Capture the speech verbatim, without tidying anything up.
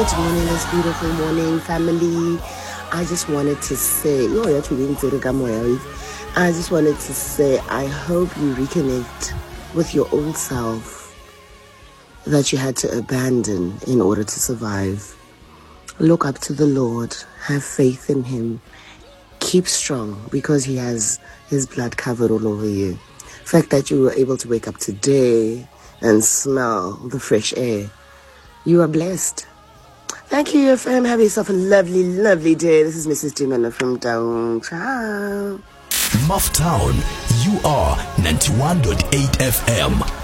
Good morning, this beautiful morning, family. I just wanted to say, oh, yeah, we didn't say the Gamoya. I just wanted to say, I hope you reconnect with your old self that you had to abandon in order to survive. Look up to the Lord, have faith in Him, keep strong because He has His blood covered all over you. The fact that you were able to wake up today and smell the fresh air, you are blessed. Thank you, F M. Have yourself a lovely, lovely day. This is Missus Jimena from Down. Ciao. Mufftown, you are ninety-one point eight F M.